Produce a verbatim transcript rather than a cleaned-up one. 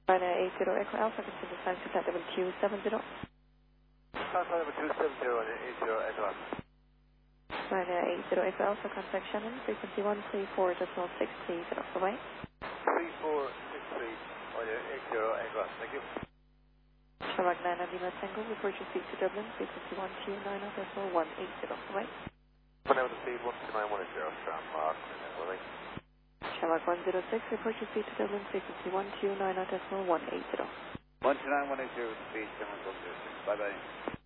Ryanair eight zero Echo Alpha, continue to flight contact level two seven zero. Contact level two seven zero and eight zero Echo Alpha. Ryanair eight zero Echo Alpha, contact Shannon, frequency one three four decimal six three zero. Bye-bye. three four six three on your eight zero Echo Alpha. Thank you. Shamrock nine Lima Tango, report your speed to Dublin, frequency one two nine decimal one eight zero. Bye-bye. One out of speed one two nine one zero, Stram Park. Bye-bye. Shamrock one zero six, report your speed to Dublin, frequency one two nine decimal one eight zero. one two nine one eight zero, speed seven one zero six. Bye-bye.